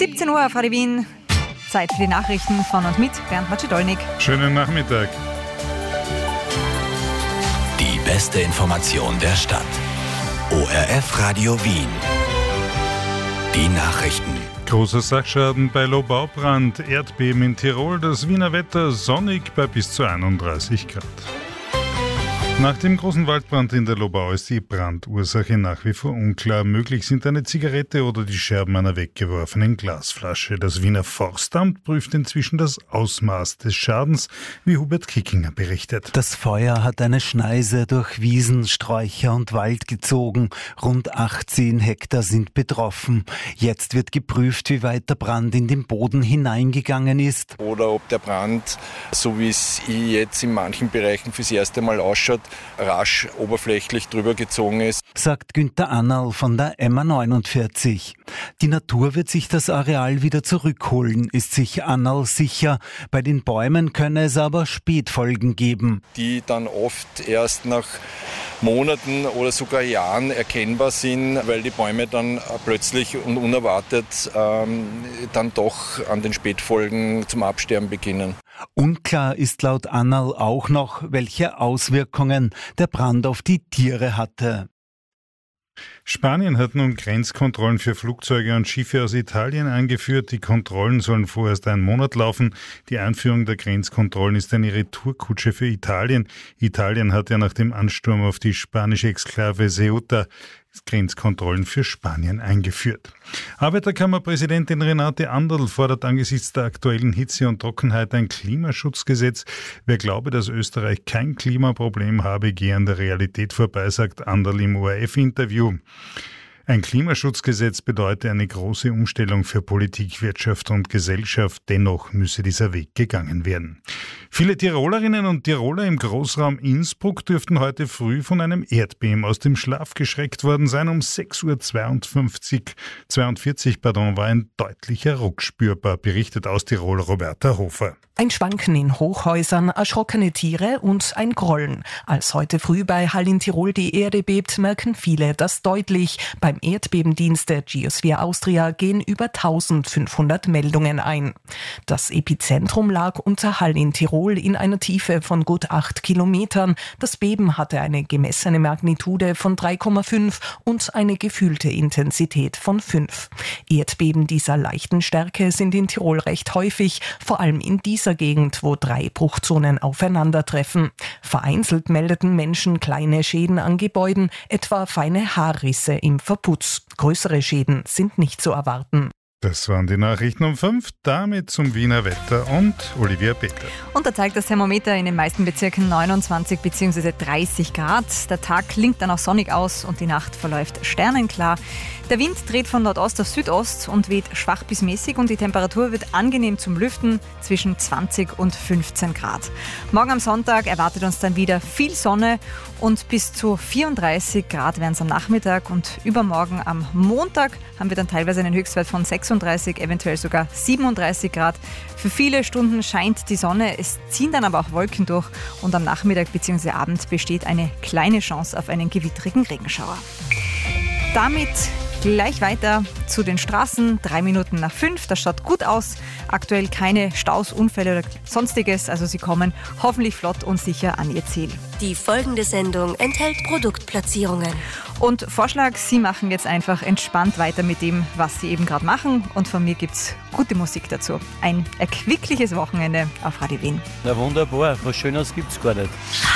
17 Uhr auf Radio Wien. Zeit für die Nachrichten von und mit Bernd Macedolnik. Schönen Nachmittag. Die beste Information der Stadt. ORF Radio Wien. Die Nachrichten. Großer Sachschaden bei Lobaubrand, Erdbeben in Tirol, das Wiener Wetter sonnig bei bis zu 31 Grad. Nach dem großen Waldbrand in der Lobau ist die Brandursache nach wie vor unklar. Möglich sind eine Zigarette oder die Scherben einer weggeworfenen Glasflasche. Das Wiener Forstamt prüft inzwischen das Ausmaß des Schadens, wie Hubert Kickinger berichtet. Das Feuer hat eine Schneise durch Wiesen, Sträucher und Wald gezogen. Rund 18 Hektar sind betroffen. Jetzt wird geprüft, wie weit der Brand in den Boden hineingegangen ist. Oder ob der Brand, so wie es jetzt in manchen Bereichen fürs erste Mal ausschaut, rasch oberflächlich drüber gezogen ist. Sagt Günther Annerl von der MA49. Die Natur wird sich das Areal wieder zurückholen, ist sich Annerl sicher. Bei den Bäumen könne es aber Spätfolgen geben. Die dann oft erst nach Monaten oder sogar Jahren erkennbar sind, weil die Bäume dann plötzlich und unerwartet dann doch an den Spätfolgen zum Absterben beginnen. Unklar ist laut Annerl auch noch, welche Auswirkungen der Brand auf die Tiere hatte. Spanien hat nun Grenzkontrollen für Flugzeuge und Schiffe aus Italien eingeführt. Die Kontrollen sollen vorerst einen Monat laufen. Die Einführung der Grenzkontrollen ist eine Retourkutsche für Italien. Italien hat ja nach dem Ansturm auf die spanische Exklave Ceuta Grenzkontrollen für Spanien eingeführt. Arbeiterkammerpräsidentin Renate Anderl fordert angesichts der aktuellen Hitze und Trockenheit ein Klimaschutzgesetz. Wer glaube, dass Österreich kein Klimaproblem habe, gehe an der Realität vorbei, sagt Anderl im ORF-Interview. Ein Klimaschutzgesetz bedeutet eine große Umstellung für Politik, Wirtschaft und Gesellschaft. Dennoch müsse dieser Weg gegangen werden. Viele Tirolerinnen und Tiroler im Großraum Innsbruck dürften heute früh von einem Erdbeben aus dem Schlaf geschreckt worden sein. Um 6.42 Uhr war ein deutlicher Ruck spürbar, berichtet aus Tirol Roberta Hofer. Ein Schwanken in Hochhäusern, erschrockene Tiere und ein Grollen. Als heute früh bei Hall in Tirol die Erde bebt, merken viele das deutlich. Beim Erdbebendienst der Geosphere Austria gehen über 1500 Meldungen ein. Das Epizentrum lag unter Hall in Tirol in einer Tiefe von gut 8 Kilometern. Das Beben hatte eine gemessene Magnitude von 3,5 und eine gefühlte Intensität von 5. Erdbeben dieser leichten Stärke sind in Tirol recht häufig, vor allem in dieser Gegend, wo 3 Bruchzonen aufeinandertreffen. Vereinzelt meldeten Menschen kleine Schäden an Gebäuden, etwa feine Haarrisse im Verputz. Größere Schäden sind nicht zu erwarten. Das waren die Nachrichten um 5. Damit zum Wiener Wetter und Olivia Peter. Und da zeigt das Thermometer in den meisten Bezirken 29 bzw. 30 Grad. Der Tag klingt dann auch sonnig aus und die Nacht verläuft sternenklar. Der Wind dreht von Nordost auf Südost und weht schwach bis mäßig und die Temperatur wird angenehm zum Lüften zwischen 20 und 15 Grad. Morgen am Sonntag erwartet uns dann wieder viel Sonne und bis zu 34 Grad werden es am Nachmittag und übermorgen am Montag haben wir dann teilweise einen Höchstwert von 36, eventuell sogar 37 Grad. Für viele Stunden scheint die Sonne, es ziehen dann aber auch Wolken durch und am Nachmittag bzw. Abend besteht eine kleine Chance auf einen gewittrigen Regenschauer. Damit gleich weiter zu den Straßen, 3 Minuten nach 5, das schaut gut aus. Aktuell keine Staus, Unfälle oder sonstiges, also Sie kommen hoffentlich flott und sicher an Ihr Ziel. Die folgende Sendung enthält Produktplatzierungen. Und Vorschlag, Sie machen jetzt einfach entspannt weiter mit dem, was Sie eben gerade machen. Und von mir gibt's gute Musik dazu. Ein erquickliches Wochenende auf Radio Wien. Na wunderbar, was Schöneres gibt's gar nicht.